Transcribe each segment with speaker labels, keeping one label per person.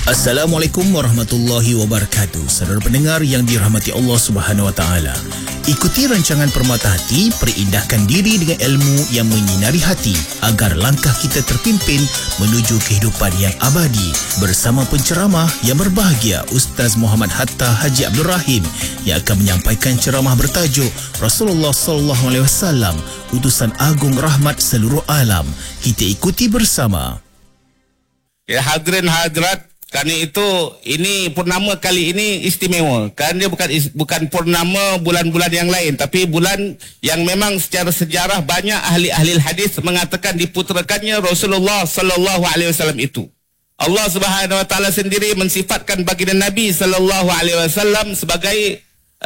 Speaker 1: Assalamualaikum warahmatullahi wabarakatuh. Saudara pendengar yang dirahmati Allah Subhanahu wa taala. Ikuti rancangan Permata Hati, perindahkan diri dengan ilmu yang menyinari hati agar langkah kita terpimpin menuju kehidupan yang abadi. Bersama penceramah yang berbahagia Ustaz Muhammad Hatta Haji Abdul Rahim yang akan menyampaikan ceramah bertajuk Rasulullah sallallahu alaihi wasallam, utusan agung rahmat seluruh alam. Kita ikuti bersama.
Speaker 2: Ya hadirin hadirat, kerana itu ini purnama kali ini istimewa. Kerana dia bukan purnama bulan-bulan yang lain, tapi bulan yang memang secara sejarah banyak ahli-ahli hadis mengatakan diputerakannya Rasulullah sallallahu alaihi wasallam itu. Allah Subhanahu wa taala sendiri mensifatkan baginda Nabi sallallahu alaihi wasallam sebagai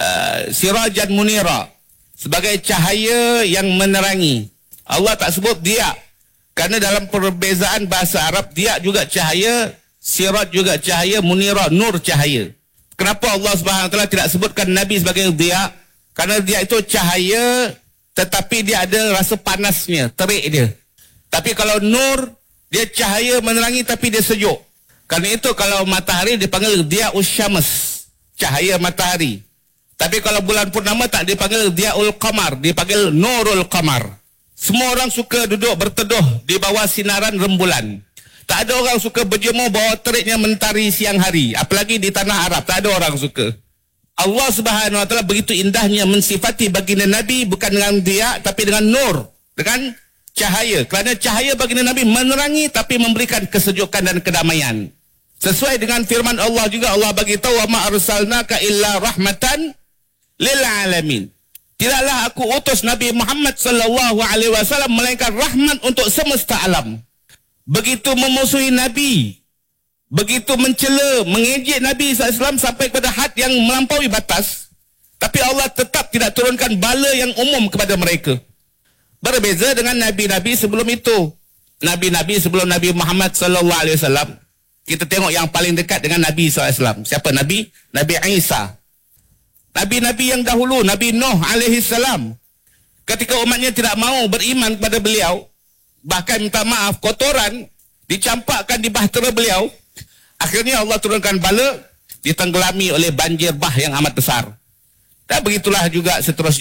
Speaker 2: sirajan munira, sebagai cahaya yang menerangi. Allah tak sebut dia, kerana dalam perbezaan bahasa Arab, dia juga cahaya, sirat juga cahaya, munira, nur cahaya. Kenapa Allah Subhanahu Wa Taala tidak sebutkan Nabi sebagai dia? Kerana dia itu cahaya, tetapi dia ada rasa panasnya, terik dia. Tapi kalau nur, dia cahaya menerangi tapi dia sejuk. Kerana itu kalau matahari dipanggil dia usyams, cahaya matahari. Tapi kalau bulan purnama tak dipanggil diaul qamar, dipanggil nurul qamar. Semua orang suka duduk berteduh di bawah sinaran rembulan. Tak ada orang suka berjemur bawah teriknya mentari siang hari. Apalagi di tanah Arab, tak ada orang suka. Allah Subhanahu Wa Taala begitu indahnya mensifati baginda Nabi bukan dengan dia, tapi dengan nur, dengan cahaya. Kerana cahaya baginda Nabi menerangi tapi memberikan kesejukan dan kedamaian. Sesuai dengan firman Allah juga, Allah bagi tahu, wa ma arsalnaka illa rahmatan lil alamin. Tidaklah aku utus Nabi Muhammad sallallahu alaihi wasallam melainkan rahmat untuk semesta alam. Begitu memusuhi Nabi, begitu mencela, mengejek Nabi SAW sampai kepada had yang melampaui batas, tapi Allah tetap tidak turunkan bala yang umum kepada mereka. Berbeza dengan Nabi-Nabi sebelum itu. Nabi-Nabi sebelum Nabi Muhammad SAW, kita tengok yang paling dekat dengan Nabi SAW. Siapa Nabi? Nabi Isa. Nabi-Nabi yang dahulu, Nabi Nuh AS, ketika umatnya tidak mau beriman kepada beliau, bahkan minta maaf, kotoran dicampakkan di bahtera beliau, akhirnya Allah turunkan bala, ditenggelami oleh banjir bah yang amat besar. Dan begitulah juga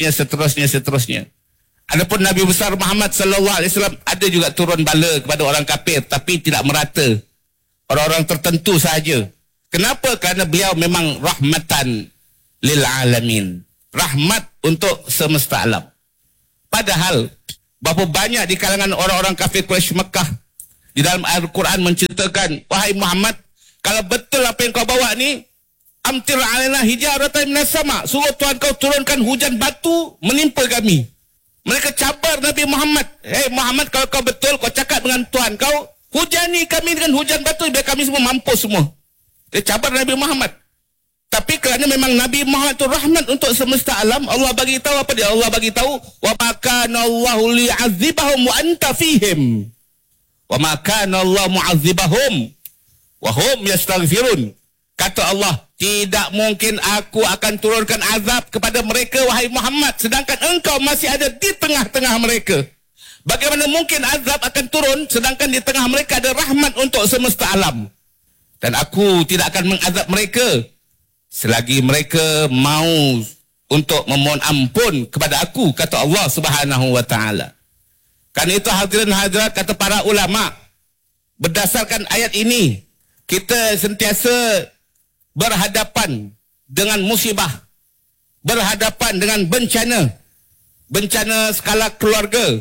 Speaker 2: seterusnya. Adapun Nabi besar Muhammad sallallahu alaihi wasallam ada juga turun bala kepada orang kafir, tapi tidak merata, orang-orang tertentu sahaja. Kenapa? Kerana beliau memang rahmatan lil alamin, rahmat untuk semesta alam. Padahal berapa banyak di kalangan orang-orang kafir Quraisy Mekah di dalam Al-Quran menceritakan, wahai Muhammad, kalau betul apa yang kau bawa ni, amtir alaina hijaratan minas sama, suruh Tuhan kau turunkan hujan batu menimpa kami. Mereka cabar Nabi Muhammad. Muhammad, kalau kau betul, kau cakap dengan Tuhan kau, hujani kami dengan hujan batu biar kami semua mampus semua. Dia cabar Nabi Muhammad. Tapi kerana memang Nabi Muhammad itu rahmat untuk semesta alam, Allah bagi tahu apa dia? Allah bagi tahu, wa ma kana Allahu li'adzibahum wa anta fihim. Wa ma kana Allah mu'adzibahum wa hum yastaghfirun. Kata Allah, tidak mungkin aku akan turunkan azab kepada mereka, wahai Muhammad, sedangkan engkau masih ada di tengah-tengah mereka. Bagaimana mungkin azab akan turun sedangkan di tengah mereka ada rahmat untuk semesta alam? Dan aku tidak akan mengazab mereka selagi mereka mau untuk memohon ampun kepada aku, kata Allah Subhanahu wa taala. Karena itu hadirin hadirat, kata para ulama, berdasarkan ayat ini kita sentiasa berhadapan dengan musibah, berhadapan dengan bencana, bencana skala keluarga,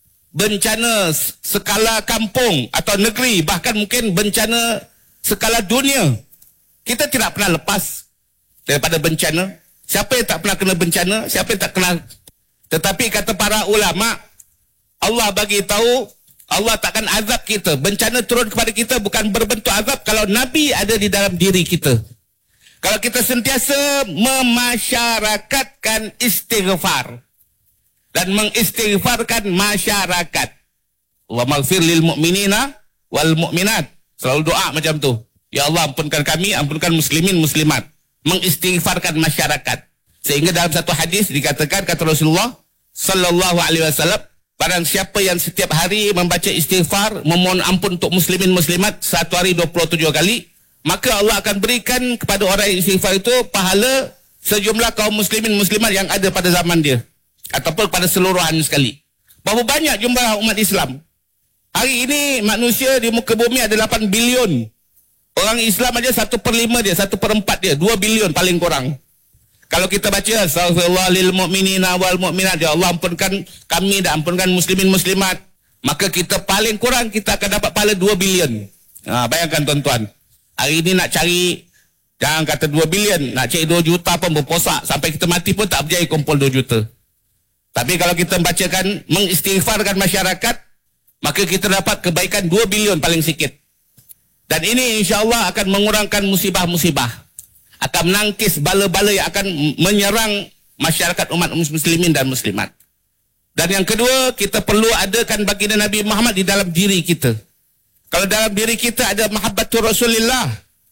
Speaker 2: bencana skala kampung atau negeri, bahkan mungkin bencana skala dunia. Kita tidak pernah lepas daripada bencana. Siapa yang tak pernah kena bencana? Siapa yang tak kena? Tetapi kata para ulama, Allah bagi tahu, Allah takkan azab kita. Bencana turun kepada kita bukan berbentuk azab kalau Nabi ada di dalam diri kita. Kalau kita sentiasa memasyarakatkan istighfar dan mengistighfarkan masyarakat. Wa maghfir lil mu'minina wal mu'minat. Selalu doa macam tu. Ya Allah, ampunkan kami, ampunkan muslimin muslimat. Mengistighfarkan masyarakat. Sehingga dalam satu hadis dikatakan, kata Rasulullah sallallahu alaihi wasallam, barang siapa yang setiap hari membaca istighfar, memohon ampun untuk muslimin muslimat 1 hari 27 kali, maka Allah akan berikan kepada orang yang istighfar itu pahala sejumlah kaum muslimin muslimat yang ada pada zaman dia ataupun pada seluruhan sekali. Berapa banyak jumlah umat Islam? Hari ini manusia di muka bumi ada 8 bilion. Orang Islam aja 1/5 dia, 1/4 dia, 2 bilion paling kurang. Kalau kita baca astaghfirullah lil mu'minina wal mu'minat, ya Allah ampunkan kami dan ampunkan muslimin muslimat, maka kita paling kurang kita akan dapat pahala 2 bilion. Bayangkan tuan-tuan. Hari ini nak cari, jangan kata 2 bilion, nak cari 2 juta pun berposak. Sampai kita mati pun tak berjaya kumpul 2 juta. Tapi kalau kita membacakan, mengistighfarkan masyarakat, maka kita dapat kebaikan 2 bilion paling sikit. Dan ini insya-Allah akan mengurangkan musibah-musibah. Akan menangkis bala-bala yang akan menyerang masyarakat umat muslimin dan muslimat. Dan yang kedua, kita perlu adakan baginda Nabi Muhammad di dalam diri kita. Kalau dalam diri kita ada mahabbatur Rasulillah,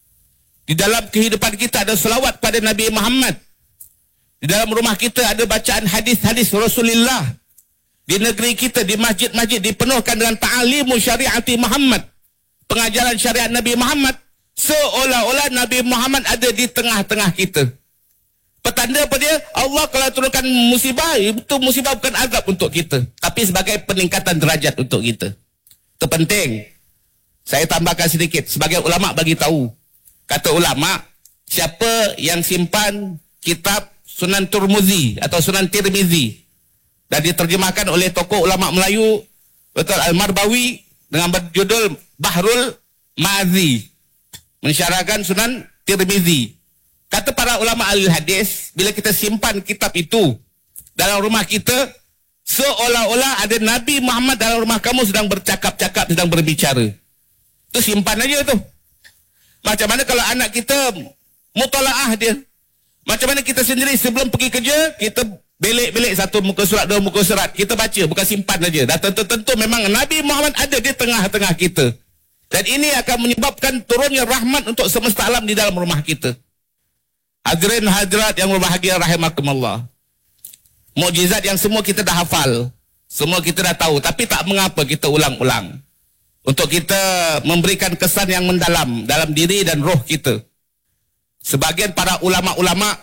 Speaker 2: di dalam kehidupan kita ada selawat pada Nabi Muhammad, di dalam rumah kita ada bacaan hadis-hadis Rasulullah, di negeri kita, di masjid-masjid dipenuhkan dengan ta'alimu syariati Muhammad, pengajaran syariat Nabi Muhammad, seolah-olah Nabi Muhammad ada di tengah-tengah kita. Petanda apa dia? Allah kalau turunkan musibah, itu musibah bukan azab untuk kita, tapi sebagai peningkatan derajat untuk kita. Itu penting. Saya tambahkan sedikit. Sebagai ulama bagi tahu. Kata ulama, siapa yang simpan kitab Sunan Turmuzi atau Sunan Tirmizi dan diterjemahkan oleh tokoh ulama Melayu, betul, Al-Marbawi, dengan berjudul Bahrul Mazi, mensyarahkan Sunan Tirmizi. Kata para ulama ahli hadis, bila kita simpan kitab itu dalam rumah kita, seolah-olah ada Nabi Muhammad dalam rumah kamu sedang bercakap-cakap, sedang berbicara. Itu simpan aja tu. Macam mana kalau anak kita mutalaah dia? Macam mana kita sendiri sebelum pergi kerja, kita belik-belik satu muka surat, dua muka surat, kita baca, bukan simpan aja. Dan tentu-tentu memang Nabi Muhammad ada di tengah-tengah kita. Dan ini akan menyebabkan turunnya rahmat untuk semesta alam di dalam rumah kita. Hadirin hadirat yang berbahagia rahimakumullah. Mukjizat yang semua kita dah hafal, semua kita dah tahu, tapi tak mengapa kita ulang-ulang. Untuk kita memberikan kesan yang mendalam dalam diri dan roh kita. Sebagian para ulama-ulama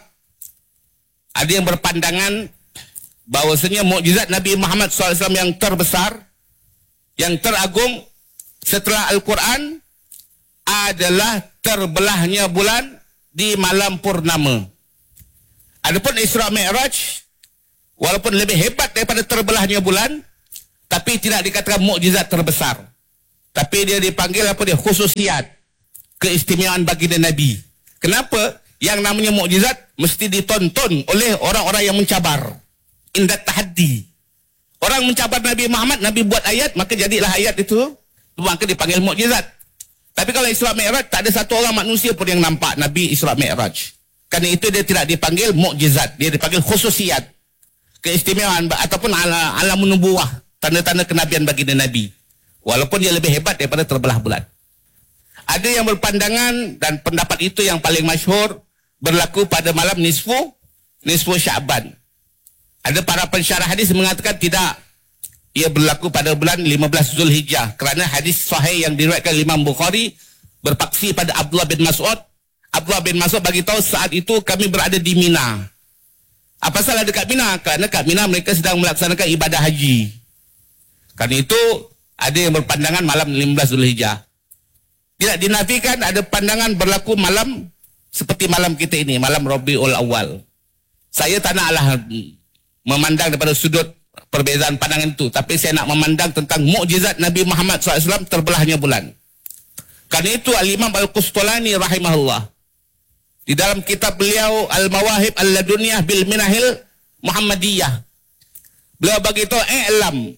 Speaker 2: ada yang berpandangan bahawasanya mukjizat Nabi Muhammad SAW yang terbesar, yang teragung setelah Al-Quran adalah terbelahnya bulan di malam purnama. Adapun Isra Mi'raj, walaupun lebih hebat daripada terbelahnya bulan, tapi tidak dikatakan mukjizat terbesar. Tapi dia dipanggil apa dia? Khususiat, keistimewaan baginda Nabi. Kenapa? Yang namanya mukjizat mesti ditonton oleh orang-orang yang mencabar. Indat tahaddi. Orang mencabar Nabi Muhammad, Nabi buat ayat, maka jadilah ayat itu, maka dipanggil mukjizat. Tapi kalau Isra Mi'raj, tak ada satu orang manusia pun yang nampak Nabi Isra Mi'raj. Kerana itu dia tidak dipanggil mukjizat, dia dipanggil khususiat, keistimewaan ataupun alam nubuwah, tanda-tanda kenabian baginda Nabi. Walaupun dia lebih hebat daripada terbelah bulan. Ada yang berpandangan, dan pendapat itu yang paling masyhur, berlaku pada malam nisfu Sya'ban. Ada para pensyarah hadis mengatakan tidak. Ia berlaku pada bulan 15 Zulhijjah. Kerana hadis sahih yang diriwayatkan Imam Bukhari berpaksi pada Abdullah bin Mas'ud. Abdullah bin Mas'ud bagi tahu saat itu kami berada di Mina. Apa salah dekat Mina? Kerana kat Mina mereka sedang melaksanakan ibadah haji. Kerana itu ada yang berpandangan malam 15 Zulhijjah. Tidak dinafikan ada pandangan berlaku malam seperti malam kita ini, malam Rabiul Awal. Saya tak naklah memandang daripada sudut perbezaan pandangan itu, tapi saya nak memandang tentang mukjizat Nabi Muhammad SAW terbelahnya bulan. Kerana itu Al-Imam Al-Qustulani rahimahullah, di dalam kitab beliau Al-Mawahib Al-Laduniyah bil Minahil Muhammadiyah, beliau bagi tahu i'lam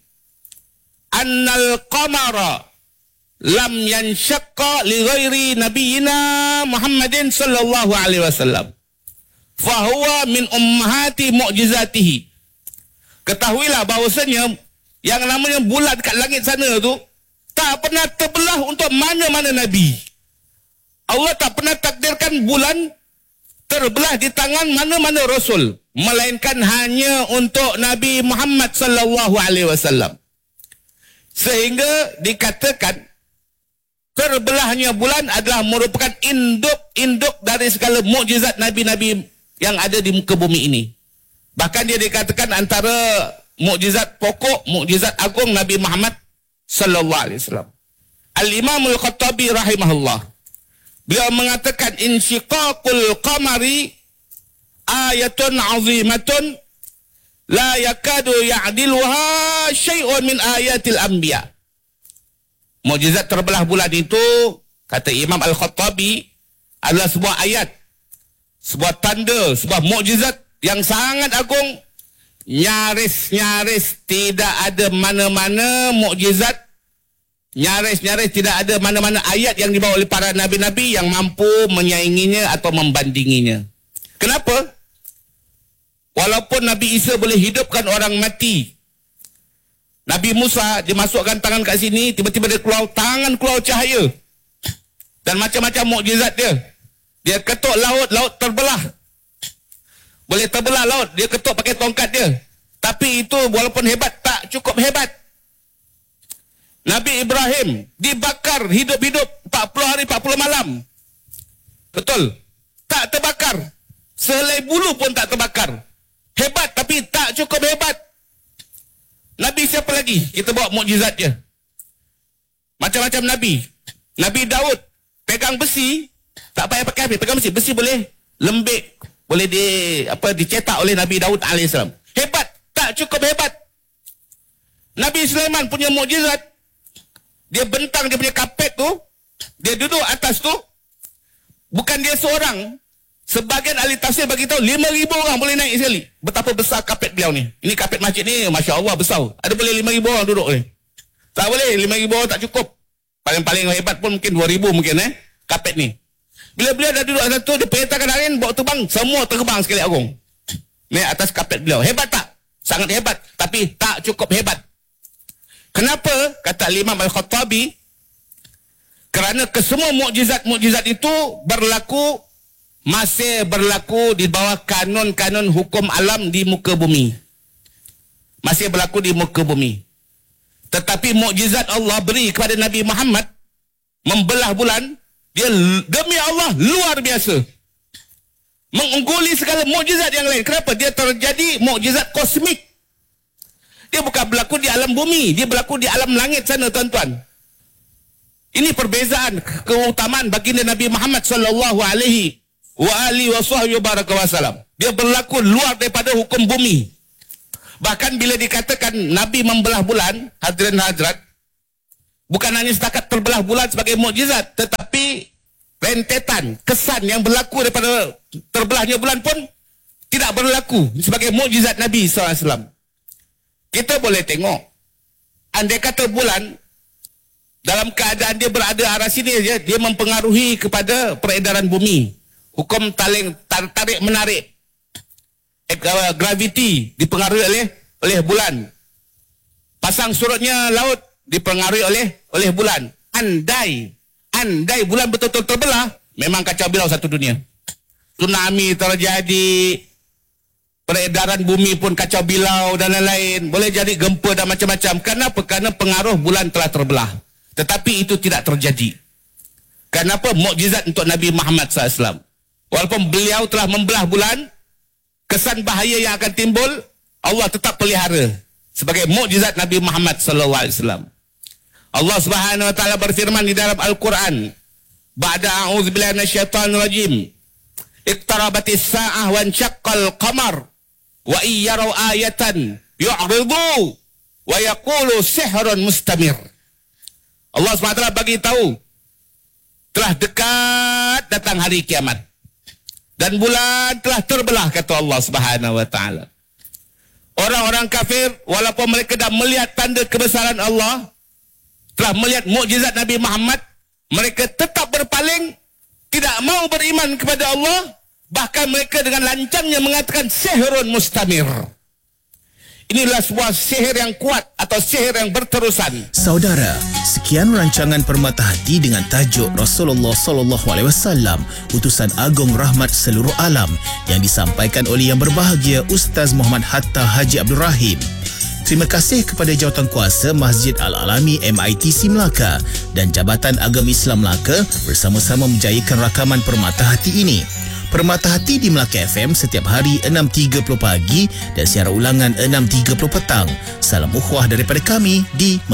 Speaker 2: annal qamara lam yanshaqqa li ghairi nabiyina Muhammadin sallallahu alaihi wasallam fa huwa min ummahati mu'jizatihi. Ketahuilah bahawasanya yang namanya bulan dekat langit sana tu tak pernah terbelah untuk mana-mana nabi. Allah tak pernah takdirkan bulan terbelah di tangan mana-mana rasul, melainkan hanya untuk Nabi Muhammad sallallahu alaihi wasallam. Sehingga dikatakan terbelahnya bulan adalah merupakan induk dari segala mukjizat Nabi-Nabi yang ada di muka bumi ini. Bahkan dia dikatakan antara mukjizat pokok, mukjizat agung Nabi Muhammad sallallahu alaihi wasallam. Al-Imam Al-Khattabi rahimahullah, beliau mengatakan insyiqaqul qamari ayatun azimatun la yakadu ya'diluha syai'un min ayatil anbiya. Mukjizat terbelah bulan itu, kata Imam Al-Khattabi, adalah sebuah ayat, sebuah tanda, sebuah mukjizat yang sangat agung. Nyaris tidak ada mana-mana mukjizat, nyaris tidak ada mana-mana ayat yang dibawa oleh para nabi-nabi yang mampu menyainginya atau membandinginya. Kenapa? Walaupun Nabi Isa boleh hidupkan orang mati, Nabi Musa dimasukkan tangan kat sini, tiba-tiba dia keluar tangan, keluar cahaya dan macam-macam mukjizat dia. Dia ketuk laut, laut terbelah. Boleh terbelah laut, dia ketuk pakai tongkat dia. Tapi itu walaupun hebat, tak cukup hebat. Nabi Ibrahim dibakar hidup-hidup 40 hari 40 malam. Betul? Tak terbakar. Sehelai bulu pun tak terbakar. Hebat tapi tak cukup hebat. Nabi siapa lagi? Kita bawa mukjizat dia. Macam-macam Nabi. Nabi Daud pegang besi, tak payah pakai api, pegang besi. Besi boleh lembik, boleh dicetak oleh Nabi Daud AS. Hebat, tak cukup hebat. Nabi Sulaiman punya mukjizat. Dia bentang dia punya kapet tu, dia duduk atas tu, bukan dia seorang. Sebagian ahli tafsir bagi tahu 5,000 orang boleh naik sekali. Betapa besar kapet beliau ni. Ini kapet masjid ni, Masya Allah besar. Ada boleh 5,000 orang duduk ni. Tak boleh, 5,000 orang tak cukup. Paling-paling hebat pun mungkin 2,000 mungkin kapet ni. Bila beliau dah duduk atas tu, dia perintahkan angin, bawa terbang, semua terbang sekali agung. Naik atas kapet beliau. Hebat tak? Sangat hebat. Tapi tak cukup hebat. Kenapa? Kata Imam Al-Khattabi, kerana kesemua mukjizat-mukjizat itu masih berlaku di bawah kanun-kanun hukum alam di muka bumi. Masih berlaku di muka bumi. Tetapi mukjizat Allah beri kepada Nabi Muhammad membelah bulan, dia demi Allah luar biasa. Mengungguli segala mukjizat yang lain. Kenapa? Dia terjadi mukjizat kosmik. Dia bukan berlaku di alam bumi, dia berlaku di alam langit sana, tuan-tuan. Ini perbezaan keutamaan baginda Nabi Muhammad sallallahu alaihi wasallam. Dia berlaku luar daripada hukum bumi. Bahkan bila dikatakan Nabi membelah bulan, hadirin hadirat, bukan hanya setakat terbelah bulan sebagai mukjizat, tetapi rentetan, kesan yang berlaku daripada terbelahnya bulan pun tidak berlaku sebagai mukjizat Nabi SAW. Kita boleh tengok, andai kata bulan dalam keadaan dia berada arah sini saja, dia mempengaruhi kepada peredaran bumi. Hukum tarik menarik, graviti dipengaruhi oleh bulan. Pasang surutnya laut dipengaruhi oleh bulan. Andai bulan betul-betul terbelah, memang kacau bilau satu dunia. Tsunami terjadi, peredaran bumi pun kacau bilau dan lain-lain. Boleh jadi gempa dan macam-macam. Kenapa? Kerana pengaruh bulan telah terbelah. Tetapi itu tidak terjadi. Kenapa? Mukjizat untuk Nabi Muhammad SAW. Walaupun beliau telah membelah bulan, kesan bahaya yang akan timbul, Allah tetap pelihara sebagai mukjizat Nabi Muhammad SAW. Allah Subhanahu wa taala berfirman di dalam Al-Quran, ba'da a'udzubillahi minasyaitonir rajim, iqtarabatis sa'ah wa ansyaqqal qamar wa iyyaraw ayatan yu'ridu wa yaqulu sihrun mustamir. Allah Subhanahu wa taala bagi tahu telah dekat datang hari kiamat. Dan bulan telah terbelah, kata Allah Subhanahu wa taala. Orang-orang kafir, walaupun mereka dah melihat tanda kebesaran Allah, telah melihat mukjizat Nabi Muhammad, mereka tetap berpaling, tidak mau beriman kepada Allah, bahkan mereka dengan lancangnya mengatakan sihrun mustamir. Inilah sebuah sihir yang kuat atau sihir yang berterusan.
Speaker 1: Saudara, sekian rancangan Permata Hati dengan tajuk Rasulullah sallallahu alaihi wasallam, utusan agung rahmat seluruh alam, yang disampaikan oleh yang berbahagia Ustaz Muhammad Hatta Haji Abdul Rahim. Terima kasih kepada Jawatankuasa Masjid Al-Alami MITC Melaka dan Jabatan Agama Islam Melaka bersama-sama menjayakan rakaman Permata Hati ini. Permata Hati di Melaka FM setiap hari 6.30 pagi dan siaran ulangan 6.30 petang. Salam ukhuwah daripada kami di